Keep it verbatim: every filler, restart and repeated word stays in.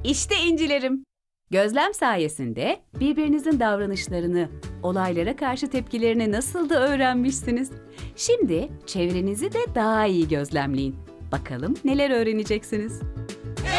İşte incilerim. Gözlem sayesinde birbirinizin davranışlarını, olaylara karşı tepkilerini nasıl da öğrenmişsiniz. Şimdi çevrenizi de daha iyi gözlemleyin. Bakalım neler öğreneceksiniz.